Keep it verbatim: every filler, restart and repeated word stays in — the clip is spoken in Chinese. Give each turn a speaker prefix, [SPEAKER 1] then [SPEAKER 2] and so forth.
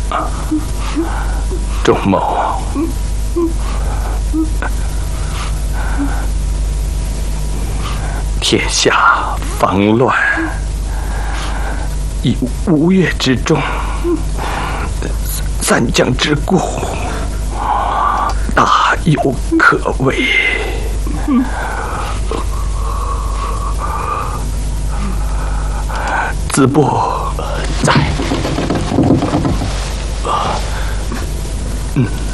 [SPEAKER 1] 仲谋，天下方乱，以吴越之众，三江之固，大有可为。子伯在。嗯。